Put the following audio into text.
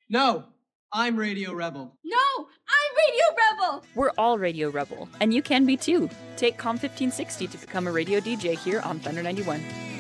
No, I'm Radio Rebel. No, I'm Radio Rebel! We're all Radio Rebel, and you can be too. Take COM 1560 to become a radio DJ here on Thunder 91.